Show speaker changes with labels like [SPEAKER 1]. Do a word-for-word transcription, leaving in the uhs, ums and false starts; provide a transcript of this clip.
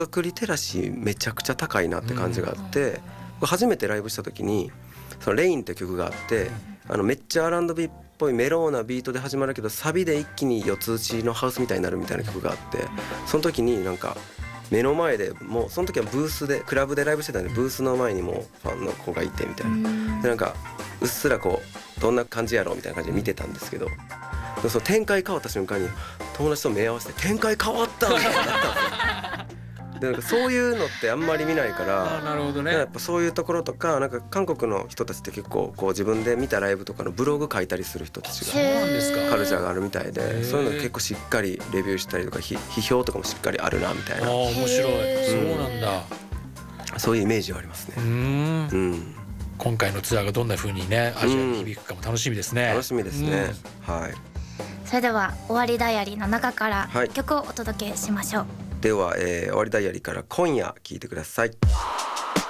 [SPEAKER 1] 学リテラシーめちゃくちゃ高いなって感じがあって、うん、初めてライブした時にそのレインって曲があって、あのめっちゃ アールアンドビー っぽいメローなビートで始まるけどサビで一気に四つ打ちのハウスみたいになるみたいな曲があって、その時になんか目の前でもうその時はブースでクラブでライブしてたんで、ブースの前にもファンの子がいてみたいなで、なんかうっすらこうどんな感じやろうみたいな感じで見てたんですけど、その展開変わった瞬間に友達と目合わせて展開変わったみたいになったんですよ。でなんかそういうのってあんまり見ないから、
[SPEAKER 2] あ、なるほどね、
[SPEAKER 1] やっぱそういうところとか、なんか韓国の人たちって結構こう自分で見たライブとかのブログ書いたりする人たちがカルチャーがあるみたいで、そういうの結構しっかりレビューしたりとか批評とかもしっかりあるなみたいな。あ、
[SPEAKER 2] 面白い。そうなんだ、
[SPEAKER 1] そういうイメージはありますね。
[SPEAKER 2] うん、うん、今回のツアーがどんな風にねアジアに響くかも楽しみですね。
[SPEAKER 1] 楽しみですね、うん、はい。
[SPEAKER 3] それでは終わりダイアリーの中から曲をお届けしましょう。
[SPEAKER 1] はい、では、えー、終わりダイアリーから今夜聴いてください。